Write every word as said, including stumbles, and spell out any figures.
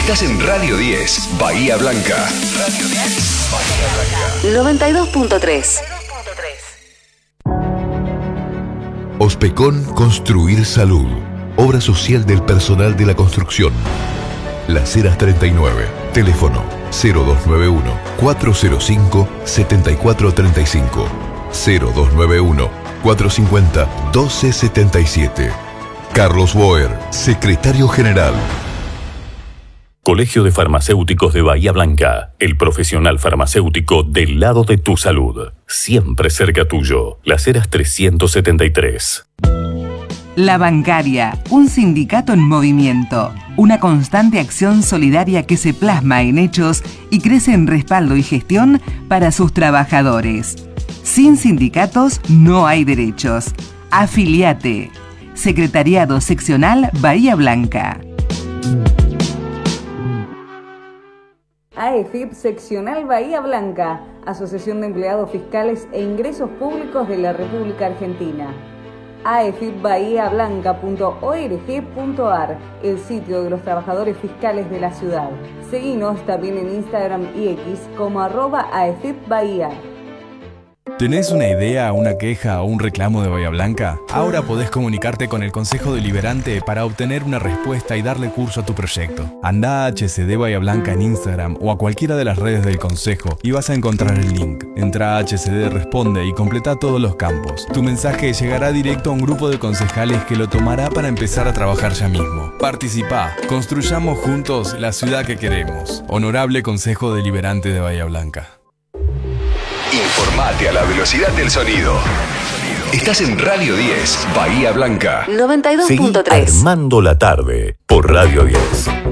Estás en Radio diez, Bahía Blanca. Radio diez, Bahía Blanca. noventa y dos punto tres. Ospecón Construir Salud. Obra social del personal de la construcción. Las Heras treinta y nueve. Teléfono cero dos nueve uno, cuatro cero cinco, siete cuatro tres cinco. cero dos nueve uno, cuatro cinco cero, uno dos siete siete. Carlos Boer, Secretario General. Colegio de Farmacéuticos de Bahía Blanca. El profesional farmacéutico del lado de tu salud. Siempre cerca tuyo. Las Heras trescientos setenta y tres. La Bancaria, un sindicato en movimiento. Una constante acción solidaria que se plasma en hechos y crece en respaldo y gestión para sus trabajadores. Sin sindicatos no hay derechos. Afiliate. Secretariado Seccional Bahía Blanca. A E F I P Seccional Bahía Blanca, Asociación de Empleados Fiscales e Ingresos Públicos de la República Argentina. a e f i p bahía blanca punto org punto a r, el sitio de los trabajadores fiscales de la ciudad. Seguinos también en Instagram y X como arroba A E F I P Bahía. ¿Tenés una idea, una queja o un reclamo de Bahía Blanca? Ahora podés comunicarte con el Consejo Deliberante para obtener una respuesta y darle curso a tu proyecto. Andá a H C D Bahía Blanca en Instagram o a cualquiera de las redes del Consejo y vas a encontrar el link. Entrá a H C D Responde y completa todos los campos. Tu mensaje llegará directo a un grupo de concejales que lo tomará para empezar a trabajar ya mismo. Participá, construyamos juntos la ciudad que queremos. Honorable Consejo Deliberante de Bahía Blanca. Informate a la velocidad del sonido. Estás en Radio diez, Bahía Blanca. noventa y dos punto tres. Seguí armando la tarde por Radio diez.